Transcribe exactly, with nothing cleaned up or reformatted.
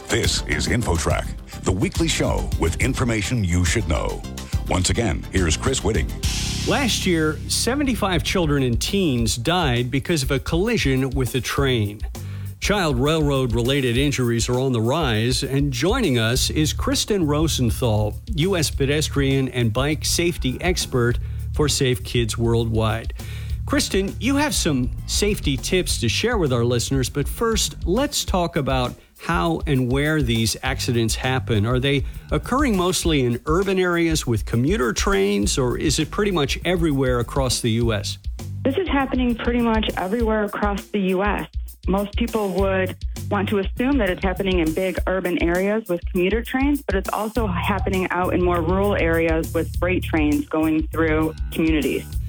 This is InfoTrack, the weekly show with information you should know. Once again, here's Chris Whitting. Last year, seventy-five children and teens died because of a collision with a train. Child railroad-related injuries are on the rise, and joining us is Kristen Rosenthal, U S pedestrian and bike safety expert for Safe Kids Worldwide. Kristen, you have some safety tips to share with our listeners, but first, let's talk about how and where these accidents happen. Are they occurring mostly in urban areas with commuter trains, or is it pretty much everywhere across the U S? This is happening pretty much everywhere across the U S. Most people would want to assume that it's happening in big urban areas with commuter trains, but it's also happening out in more rural areas with freight trains going through communities.